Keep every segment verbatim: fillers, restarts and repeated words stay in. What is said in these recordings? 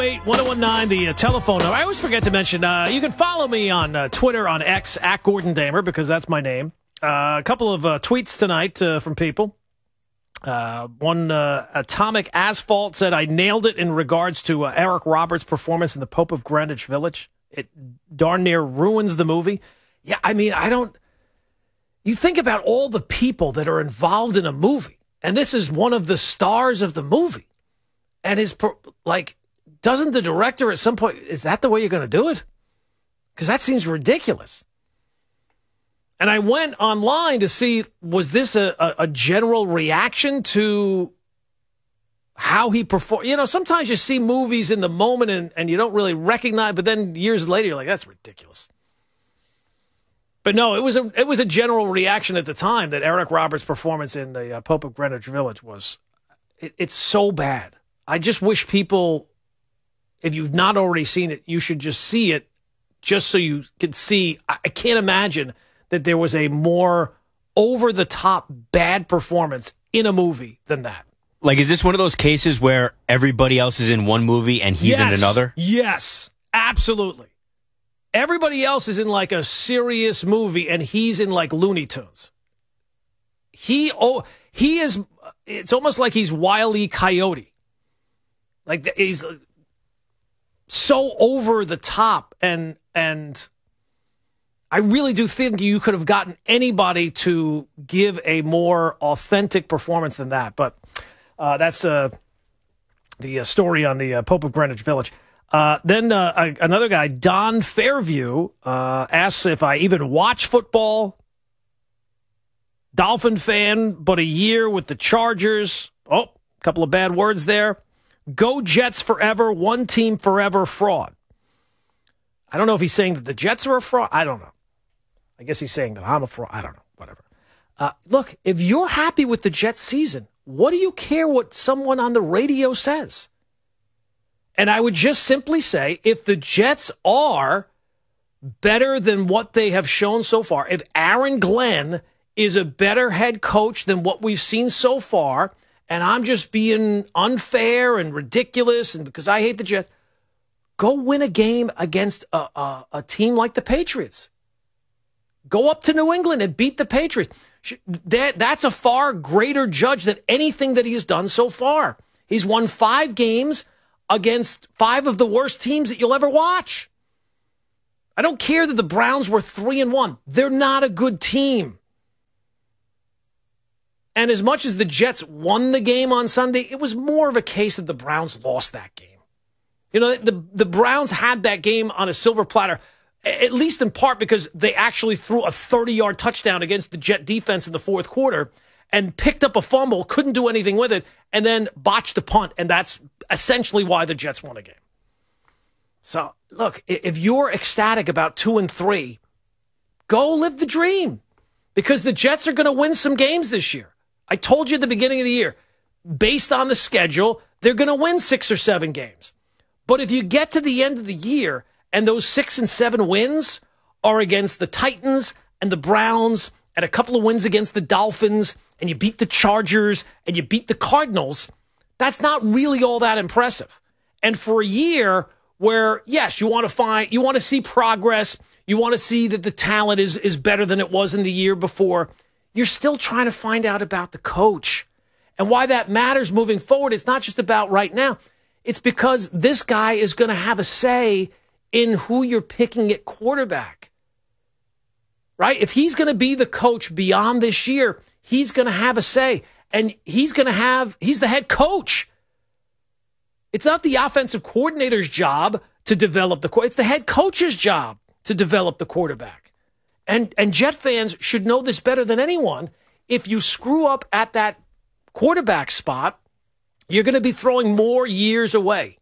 ten nineteen, the uh, telephone number. I always forget to mention, uh, you can follow me on uh, Twitter, on X, at Gordon Damer, because that's my name. Uh, a couple of uh, tweets tonight uh, from people. Uh, one, uh, Atomic Asphalt said, I nailed it in regards to uh, Eric Roberts' performance in The Pope of Greenwich Village. It darn near ruins the movie. Yeah, I mean, I don't... You think about all the people that are involved in a movie, and this is one of the stars of the movie. And his, like... Doesn't the director at some point, is that the way you're going to do it? Because that seems ridiculous. And I went online to see, was this a, a, a general reaction to how he performed? You know, sometimes you see movies in the moment and, and you don't really recognize, but then years later you're like, that's ridiculous. But no, it was a it was a general reaction at the time that Eric Roberts' performance in the uh, Pope of Greenwich Village was, it, it's so bad. I just wish people... If you've not already seen it, you should just see it just so you can see. I can't imagine that there was a more over-the-top bad performance in a movie than that. Like, is this one of those cases where everybody else is in one movie and he's yes, in another? Yes, absolutely. Everybody else is in, like, a serious movie, and he's in, like, Looney Tunes. He, oh, he is, it's almost like he's Wile E. Coyote. Like, he's... so over the top, and and I really do think you could have gotten anybody to give a more authentic performance than that. But uh, that's uh, the uh, story on the uh, Pope of Greenwich Village. Uh, then uh, another guy, Don Fairview, uh, asks if I even watch football. Dolphin fan, but a year with the Chargers. Oh, a couple of bad words there. Go Jets forever, one team forever, fraud. I don't know if he's saying that the Jets are a fraud. I don't know. I guess he's saying that I'm a fraud. I don't know. Whatever. Uh, look, if you're happy with the Jets season, what do you care what someone on the radio says? And I would just simply say, if the Jets are better than what they have shown so far, if Aaron Glenn is a better head coach than what we've seen so far, and I'm just being unfair and ridiculous, and because I hate the Jets, go win a game against a, a, a team like the Patriots. Go up to New England and beat the Patriots. That, that's a far greater judge than anything that he's done so far. He's won five games against five of the worst teams that you'll ever watch. I don't care that the Browns were three and one. They're not a good team. And as much as the Jets won the game on Sunday, it was more of a case that the Browns lost that game. You know, the, the Browns had that game on a silver platter, at least in part because they actually threw a thirty-yard touchdown against the Jet defense in the fourth quarter and picked up a fumble, couldn't do anything with it, and then botched a punt, and that's essentially why the Jets won a game. So, look, if you're ecstatic about two and three, go live the dream, because the Jets are going to win some games this year. I told you at the beginning of the year, based on the schedule, they're going to win six or seven games. But if you get to the end of the year and those six and seven wins are against the Titans and the Browns and a couple of wins against the Dolphins, and you beat the Chargers and you beat the Cardinals, that's not really all that impressive. And for a year where, yes, you want to find, you want to see progress, you want to see that the talent is, is better than it was in the year before, you're still trying to find out about the coach. And why that matters moving forward, it's not just about right now. It's because this guy is going to have a say in who you're picking at quarterback. Right? If he's going to be the coach beyond this year, he's going to have a say. And he's going to have, he's the head coach. It's not the offensive coordinator's job to develop the quarterback. It's the head coach's job to develop the quarterback. And and Jet fans should know this better than anyone. If you screw up at that quarterback spot, you're going to be throwing more years away.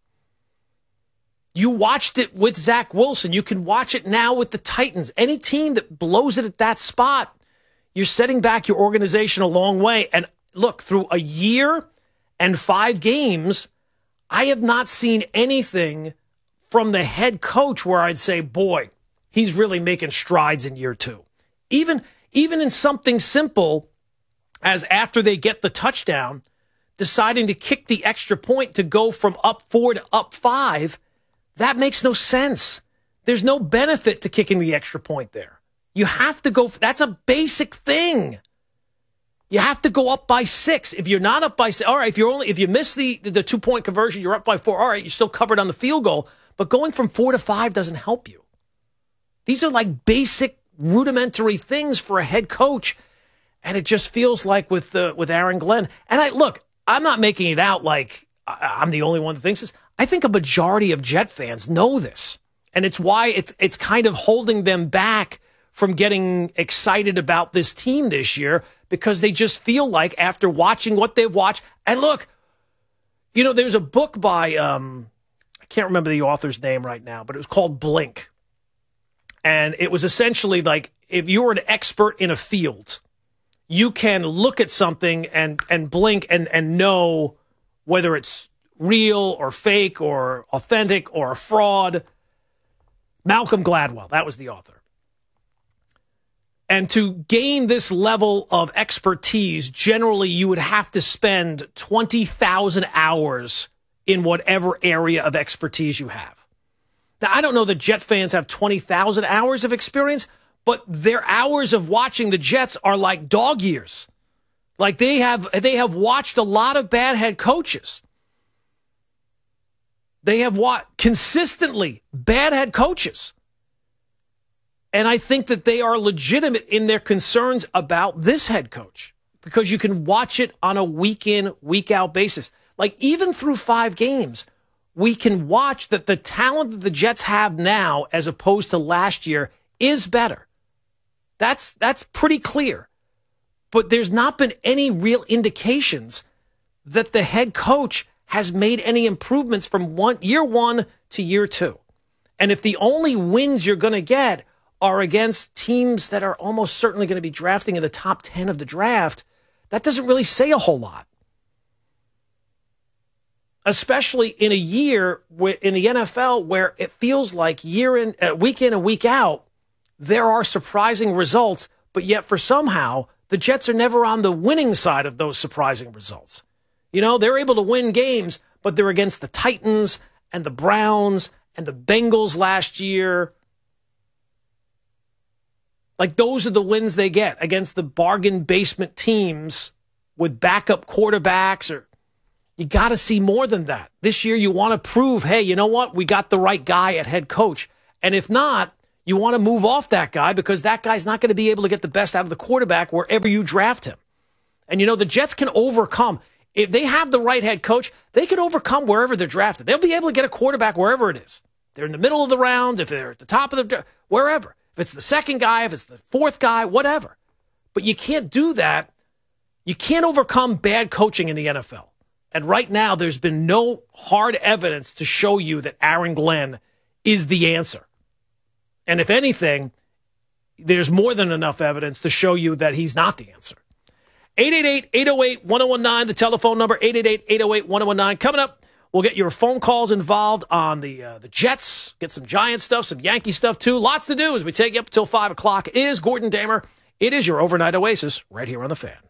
You watched it with Zach Wilson. You can watch it now with the Titans. Any team that blows it at that spot, you're setting back your organization a long way. And look, through a year and five games, I have not seen anything from the head coach where I'd say, boy, he's really making strides in year two. Even, even in something simple as after they get the touchdown, deciding to kick the extra point to go from up four to up five, that makes no sense. There's no benefit to kicking the extra point there. You have to go, that's a basic thing. You have to go up by six. If you're not up by six, all right, if you're only, if you miss the, the two point conversion, you're up by four, all right, you're still covered on the field goal, but going from four to five doesn't help you. These are like basic rudimentary things for a head coach. And it just feels like with the, with Aaron Glenn, and I look, I'm not making it out like I'm the only one that thinks this. I think a majority of Jet fans know this. And it's why it's it's kind of holding them back from getting excited about this team this year, because they just feel like after watching what they've watched, and look, you know, there's a book by, um, I can't remember the author's name right now, but it was called Blink. And it was essentially like if you were an expert in a field, you can look at something and, and blink and, and know whether it's real or fake or authentic or a fraud. Malcolm Gladwell, that was the author. And to gain this level of expertise, generally you would have to spend twenty thousand hours in whatever area of expertise you have. Now, I don't know that Jet fans have twenty thousand hours of experience, but their hours of watching the Jets are like dog years. Like they have, they have watched a lot of bad head coaches. They have watched consistently bad head coaches. And I think that they are legitimate in their concerns about this head coach, because you can watch it on a week in, week out basis. Like even through five games, we can watch that the talent that the Jets have now as opposed to last year is better. That's that's pretty clear. But there's not been any real indications that the head coach has made any improvements from one year one to year two. And if the only wins you're going to get are against teams that are almost certainly going to be drafting in the top ten of the draft, that doesn't really say a whole lot. Especially in a year in the N F L where it feels like year in, uh, week in and week out, there are surprising results, but yet for somehow the Jets are never on the winning side of those surprising results. You know, they're able to win games, but they're against the Titans and the Browns and the Bengals last year. Like those are the wins they get against the bargain basement teams with backup quarterbacks. Or you got to see more than that. This year you want to prove, hey, you know what? We got the right guy at head coach. And if not, you want to move off that guy because that guy's not going to be able to get the best out of the quarterback wherever you draft him. And, you know, the Jets can overcome. If they have the right head coach, they can overcome wherever they're drafted. They'll be able to get a quarterback wherever it is. They're in the middle of the round, if they're at the top of the, wherever. If it's the second guy, if it's the fourth guy, whatever. But you can't do that. You can't overcome bad coaching in the N F L. And right now, there's been no hard evidence to show you that Aaron Glenn is the answer. And if anything, there's more than enough evidence to show you that he's not the answer. eight eight eight, eight oh eight, one oh one nine, the telephone number, eight eight eight, eight oh eight, one oh one nine. Coming up, we'll get your phone calls involved on the uh, the Jets, get some Giant stuff, some Yankee stuff too. Lots to do as we take you up until five o'clock. It is Gordon Damer. It is your overnight oasis right here on The Fan.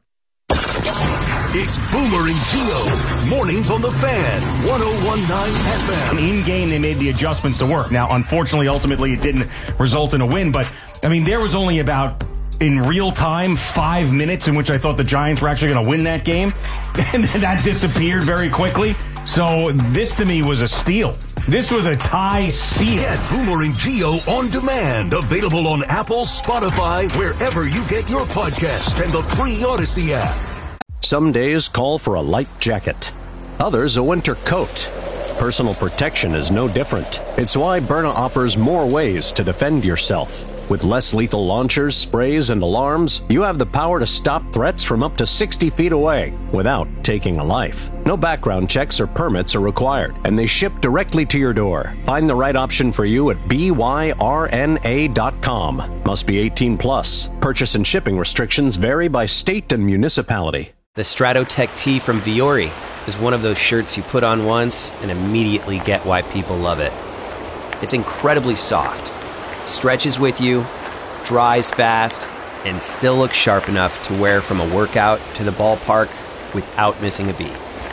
It's Boomer and Gio. Mornings on The Fan, one oh one point nine F M. In game, they made the adjustments to work. Now, unfortunately, ultimately, it didn't result in a win. But, I mean, there was only about, in real time, five minutes in which I thought the Giants were actually going to win that game. And then that disappeared very quickly. So this, to me, was a steal. This was a tie steal. Get Boomer and Gio on demand. Available on Apple, Spotify, wherever you get your podcast, and the free Odyssey app. Some days call for a light jacket. Others a winter coat. Personal protection is no different. It's why Byrna offers more ways to defend yourself. With less lethal launchers, sprays, and alarms, you have the power to stop threats from up to sixty feet away without taking a life. No background checks or permits are required, and they ship directly to your door. Find the right option for you at B Y R N A dot com. Must be eighteen plus. Purchase and shipping restrictions vary by state and municipality. The Stratotech tee from Viore is one of those shirts you put on once and immediately get why people love it. It's incredibly soft, stretches with you, dries fast, and still looks sharp enough to wear from a workout to the ballpark without missing a beat.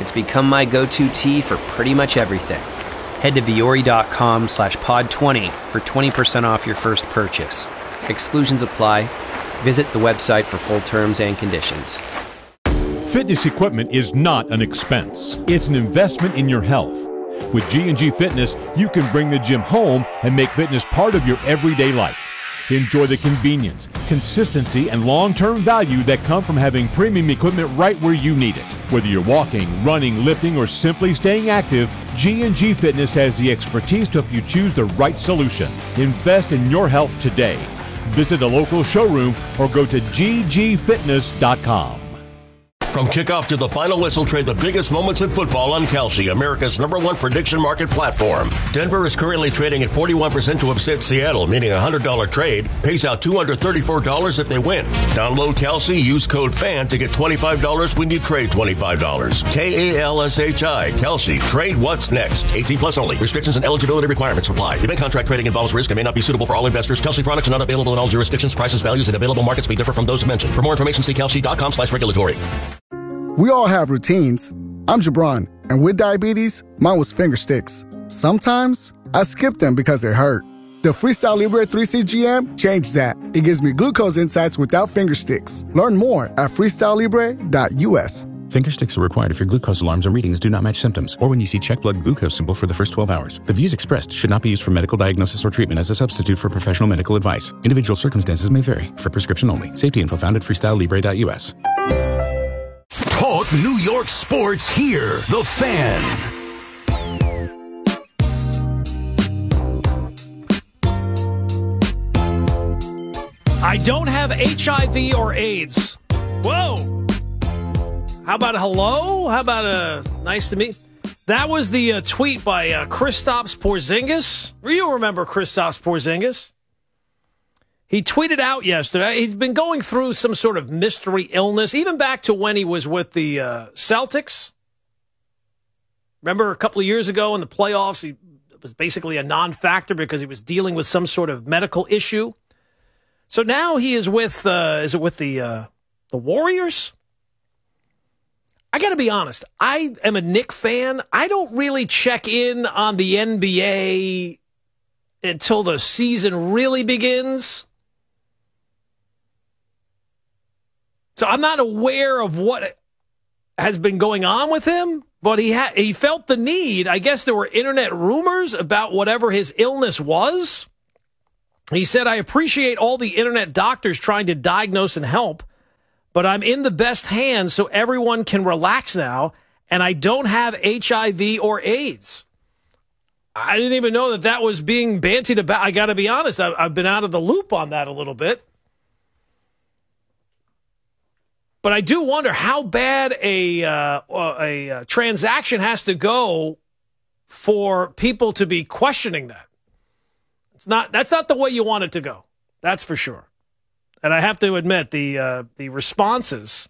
It's become my go-to tee for pretty much everything. Head to Viore.com slash pod 20 for twenty percent off your first purchase. Exclusions apply. Visit the website for full terms and conditions. Fitness equipment is not an expense. It's an investment in your health. With G and G Fitness, you can bring the gym home and make fitness part of your everyday life. Enjoy the convenience, consistency, and long-term value that come from having premium equipment right where you need it. Whether you're walking, running, lifting, or simply staying active, G and G Fitness has the expertise to help you choose the right solution. Invest in your health today. Visit a local showroom or go to G G fitness dot com. From kickoff to the final whistle, trade the biggest moments in football on Kalshi, America's number one prediction market platform. Denver is currently trading at forty-one percent to upset Seattle, meaning a one hundred dollars trade pays out two hundred thirty-four dollars if they win. Download Kalshi, use code FAN to get twenty-five dollars when you trade twenty-five dollars. K A L S H I, Kalshi. Trade what's next. eighteen plus only. Restrictions and eligibility requirements apply. Event contract trading involves risk and may not be suitable for all investors. Kalshi products are not available in all jurisdictions. Prices, values, and available markets may differ from those mentioned. For more information, see Kalshi.com slash regulatory. We all have routines. I'm Jabron, and with diabetes, mine was finger sticks. Sometimes, I skip them because it hurt. The Freestyle Libre three C G M changed that. It gives me glucose insights without finger sticks. Learn more at freestyle libre dot U S. Finger sticks are required if your glucose alarms or readings do not match symptoms, or when you see check blood glucose symbol for the first twelve hours. The views expressed should not be used for medical diagnosis or treatment as a substitute for professional medical advice. Individual circumstances may vary. For prescription only. Safety info found at freestyle libre dot U S. Talk New York sports here. The Fan. I don't have H I V or AIDS. Whoa. How about a hello? How about a nice to meet? That was the uh, tweet by uh, Kristaps Porzingis. You remember Kristaps Porzingis? He tweeted out yesterday. He's been going through some sort of mystery illness, even back to when he was with the uh, Celtics. Remember a couple of years ago in the playoffs, he was basically a non-factor because he was dealing with some sort of medical issue. So now he is with, uh, is it with the uh, the Warriors? I got to be honest. I am a Knick fan. I don't really check in on the N B A until the season really begins. So I'm not aware of what has been going on with him, but he ha- he felt the need. I guess there were internet rumors about whatever his illness was. He said, I appreciate all the internet doctors trying to diagnose and help, but I'm in the best hands so everyone can relax now, and I don't have H I V or AIDS. I didn't even know that that was being bantied about. I got to be honest, I- I've been out of the loop on that a little bit. But I do wonder how bad a, uh, a, a transaction has to go for people to be questioning that. It's not. That's not the way you want it to go. That's for sure. And I have to admit, the uh, the responses,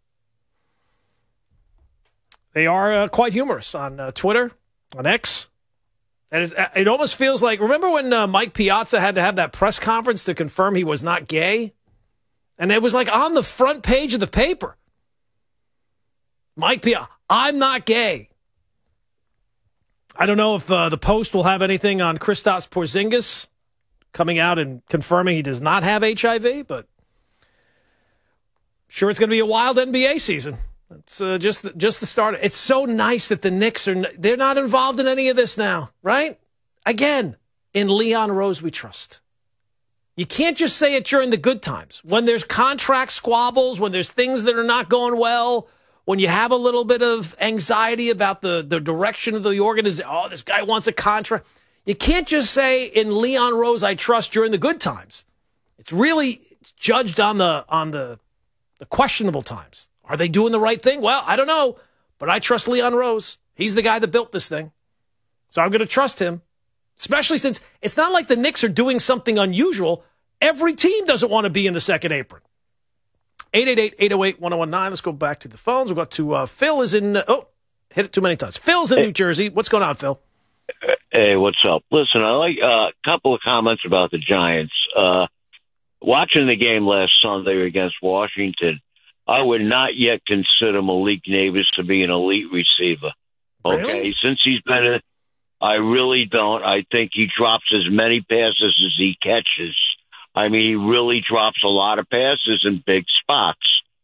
they are uh, quite humorous on uh, Twitter, on X. And it's, it almost feels like, remember when uh, Mike Piazza had to have that press conference to confirm he was not gay? And it was like on the front page of the paper. Mike Piazza, I'm not gay. I don't know if uh, the Post will have anything on Kristaps Porzingis coming out and confirming he does not have H I V, but sure it's going to be a wild N B A season. It's uh, just, the, just the start. It's so nice that the Knicks are they're not involved in any of this now, right? Again, in Leon Rose we trust. You can't just say it during the good times. When there's contract squabbles, when there's things that are not going well, when you have a little bit of anxiety about the, the direction of the organization, oh, this guy wants a contract. You can't just say in Leon Rose I trust during the good times. It's really judged on the on the, the questionable times. Are they doing the right thing? Well, I don't know, but I trust Leon Rose. He's the guy that built this thing. So I'm going to trust him, especially since it's not like the Knicks are doing something unusual. Every team doesn't want to be in the second apron. eight eight eight, eight oh eight, one oh one nine. Let's go back to the phones. We've got to uh, Phil is in, uh, oh, hit it too many times. Phil's in hey. New Jersey. What's going on, Phil? Hey, what's up? Listen, I like a uh, couple of comments about the Giants. Uh, watching the game last Sunday against Washington, I would not yet consider Malik Davis to be an elite receiver. Okay, Really? since he's been in, I really don't. I think he drops as many passes as he catches. I mean, he really drops a lot of passes in big spots.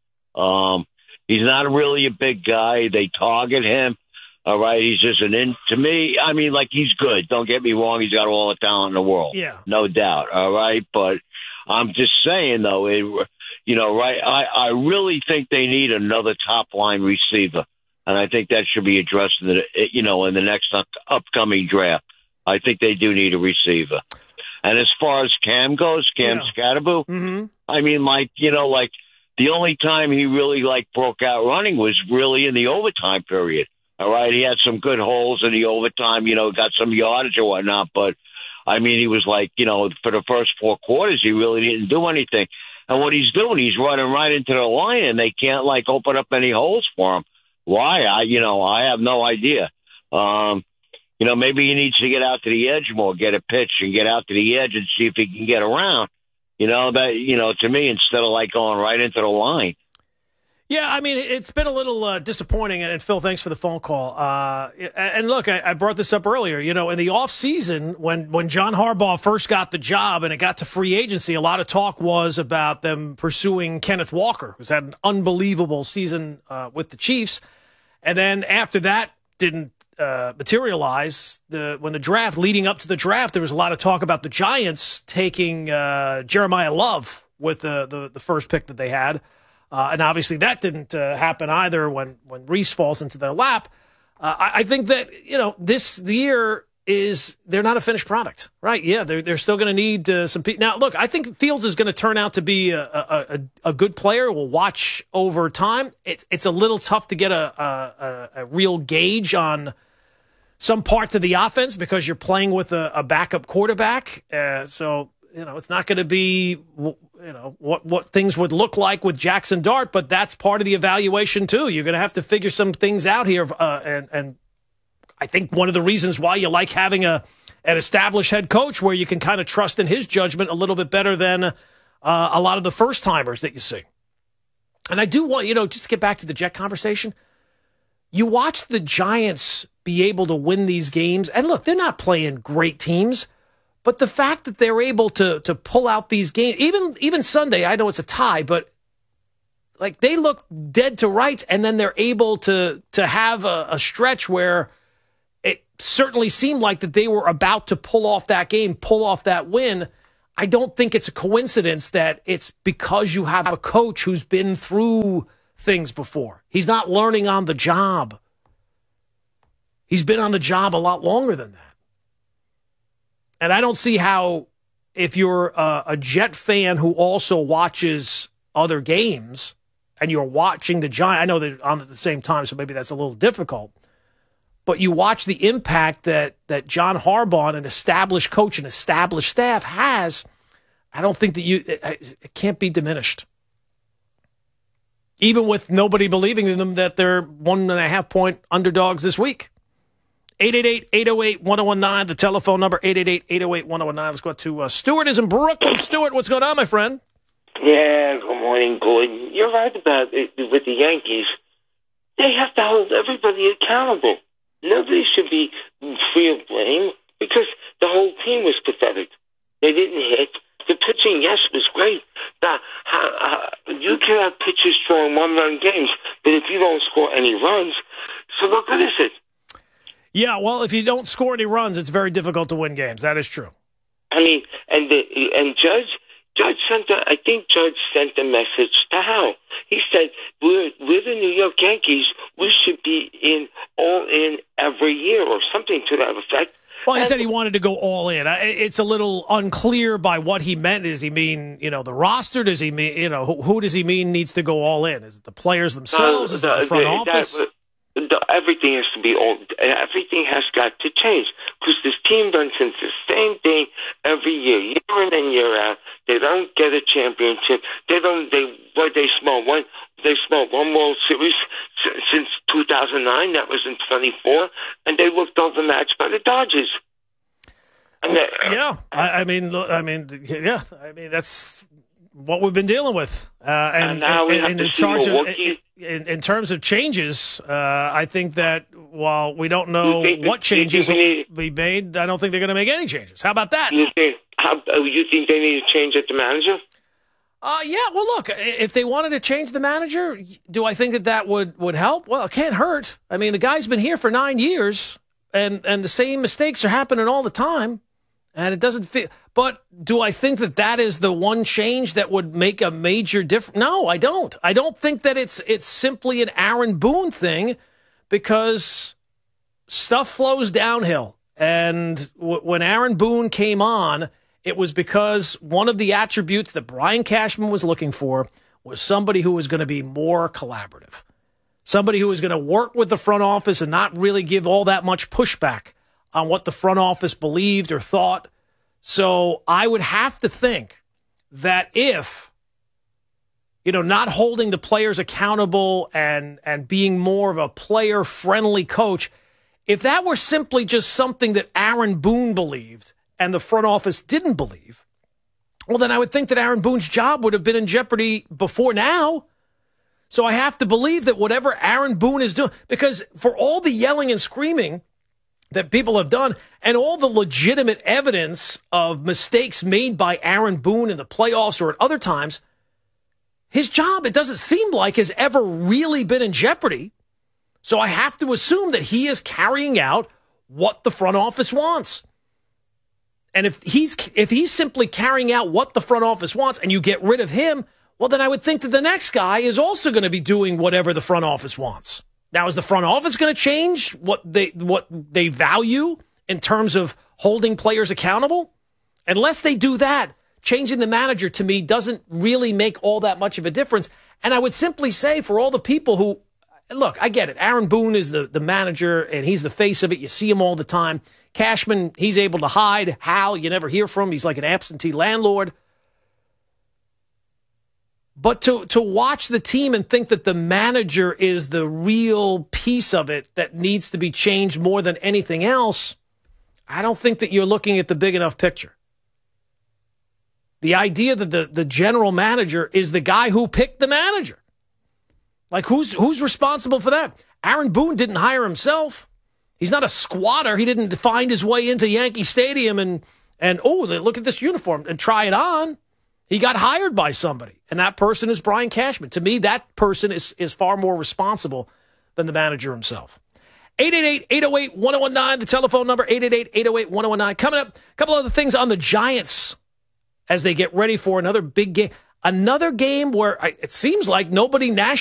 Um, he's not really a big guy. They target him. All right, he's just an in. To me, I mean, like, he's good. Don't get me wrong. He's got all the talent in the world. Yeah. No doubt. All right, but I'm just saying, though, it, you know, right, I, I really think they need another top-line receiver. And I think that should be addressed in the, you know, in the next up, upcoming draft. I think they do need a receiver. And as far as Cam goes, Cam Yeah. Scatterbo, Mm-hmm. I mean, like, you know, like the only time he really like broke out running was really in the overtime period. All right, he had some good holes in the overtime, you know, got some yardage or whatnot. But I mean, he was like, you know, for the first four quarters, he really didn't do anything. And what he's doing, he's running right into the line, and they can't like open up any holes for him. Why? I, you know, I have no idea. Um, you know, maybe he needs to get out to the edge more, get a pitch and get out to the edge and see if he can get around. You know, that, you know, to me, instead of like going right into the line. Yeah, I mean, it's been a little uh, disappointing. And Phil, thanks for the phone call. Uh, and look, I, I brought this up earlier. You know, in the offseason, when, when John Harbaugh first got the job and it got to free agency, a lot of talk was about them pursuing Kenneth Walker, who's had an unbelievable season uh, with the Chiefs. And then after that didn't uh, materialize, the when the draft, leading up to the draft, there was a lot of talk about the Giants taking uh, Jeremiah Love with the, the, the first pick that they had. Uh, and obviously that didn't uh, happen either when, when Reese falls into their lap. Uh, I, I think that, you know, this year is they're not a finished product, right? Yeah, they're, they're still going to need uh, some people. Now, look, I think Fields is going to turn out to be a, a, a, a good player. We'll watch over time. It, it's a little tough to get a, a, a real gauge on some parts of the offense because you're playing with a, a backup quarterback. Uh, so, you know, it's not going to be, you know, what, what things would look like with Jackson Dart, but that's part of the evaluation too. You're going to have to figure some things out here. Uh, and, and I think one of the reasons why you like having a, an established head coach where you can kind of trust in his judgment a little bit better than uh, a lot of the first timers that you see. And I do want, you know, just to get back to the Jet conversation. You watch the Giants be able to win these games. And look, they're not playing great teams. But the fact that they're able to to pull out these games, even even Sunday, I know it's a tie, but like they look dead to rights, and then they're able to to have a, a stretch where it certainly seemed like that they were about to pull off that game, pull off that win. I don't think it's a coincidence that it's because you have a coach who's been through things before. He's not learning on the job. He's been on the job a lot longer than that. And I don't see how, if you're a, a Jet fan who also watches other games and you're watching the Giants, I know they're on at the same time, so maybe that's a little difficult, but you watch the impact that, that John Harbaugh, an established coach and established staff, has. I don't think that you, it, it can't be diminished. Even with nobody believing in them that they're one and a half point underdogs this week. eight eight eight, eight oh eight, one oh one nine, the telephone number, eight eight eight, eight oh eight, one oh one nine. Let's go to uh, Stuart is in Brooklyn. Stuart, what's going on, my friend? Yeah, good morning, Gordon. You're right about it with the Yankees. They have to hold everybody accountable. Nobody should be free of blame because the whole team was pathetic. They didn't hit. The pitching, yes, was great. Now, uh, you can have pitchers throwing one-run games, but if you don't score any runs, so what good is it? Yeah, well, if you don't score any runs, it's very difficult to win games. That is true. I mean, and the, and Judge Judge sent a, I think Judge sent a message to Hal. He said, we're, we're the New York Yankees. We should be in all in every year or something to that effect. Well, he said he wanted to go all in. It's a little unclear by what he meant. Does he mean, you know, the roster? Does he mean, you know, who, who does he mean needs to go all in? Is it the players themselves? Is it the front office? That, the, everything has to be all. Everything has got to change because this team runs into the same thing every year, year in and year out. They don't get a championship. They don't. They what they smell one. They smelled one World Series since two thousand nine. That was in twenty-four, and they looked overmatched by the Dodgers. And they, yeah, I, I mean, I mean, yeah, I mean that's what we've been dealing with. Uh, and, and now we and, have and to in see charge Milwaukee. of, in, in terms of changes, uh, I think that while we don't know think what that- changes you will think be made, I don't think they're going to make any changes. How about that? You think, how, uh, you think they need to change at the manager? Uh, yeah, well, look, if they wanted to change the manager, do I think that that would, would help? Well, it can't hurt. I mean, the guy's been here for nine years, and, and the same mistakes are happening all the time, and it doesn't feel... But do I think that that is the one change that would make a major difference? No, I don't. I don't think that it's it's simply an Aaron Boone thing, because stuff flows downhill. And w- when Aaron Boone came on, it was because one of the attributes that Brian Cashman was looking for was somebody who was going to be more collaborative, somebody who was going to work with the front office and not really give all that much pushback on what the front office believed or thought. So I would have to think that if, you know, not holding the players accountable and, and being more of a player-friendly coach, if that were simply just something that Aaron Boone believed and the front office didn't believe, well, then I would think that Aaron Boone's job would have been in jeopardy before now. So I have to believe that whatever Aaron Boone is doing, because for all the yelling and screaming that people have done and all the legitimate evidence of mistakes made by Aaron Boone in the playoffs or at other times, his job, it doesn't seem like, has ever really been in jeopardy. So I have to assume that he is carrying out what the front office wants. And if he's if he's simply carrying out what the front office wants and you get rid of him, well, then I would think that the next guy is also going to be doing whatever the front office wants. Now, is the front office going to change what they what they value in terms of holding players accountable? Unless they do that, changing the manager to me doesn't really make all that much of a difference. And I would simply say for all the people who, look, I get it. Aaron Boone is the, the manager and he's the face of it. You see him all the time. Cashman, he's able to hide. Hal, you never hear from him. He's like an absentee landlord. But to, to watch the team and think that the manager is the real piece of it that needs to be changed more than anything else, I don't think that you're looking at the big enough picture. The idea that the, the general manager is the guy who picked the manager. Like, who's who's responsible for that? Aaron Boone didn't hire himself. He's not a squatter. He didn't find his way into Yankee Stadium and, and oh, look at this uniform and try it on. He got hired by somebody, and that person is Brian Cashman. To me, that person is, is far more responsible than the manager himself. eight eight eight, eight oh eight, one oh one nine, the telephone number, eight eight eight, eight oh eight, one oh one nine. Coming up, a couple other things on the Giants as they get ready for another big game. Another game where I, it seems like nobody nationally